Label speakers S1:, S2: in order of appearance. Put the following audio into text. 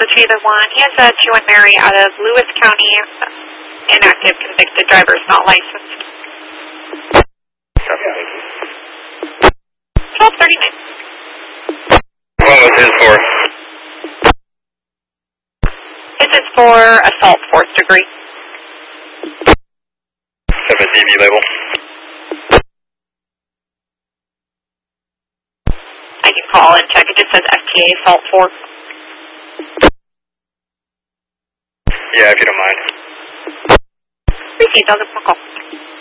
S1: so Chaser 1, he has a 2 Mary out of Lewis County, inactive convicted driver is not licensed. 1239.
S2: What was his for?
S1: His is for assault 4th degree.
S2: Have a DV label.
S1: I can call and check. It just says FTA assault 4.
S2: Yeah, if you don't mind.
S1: Received. I'll give him a call.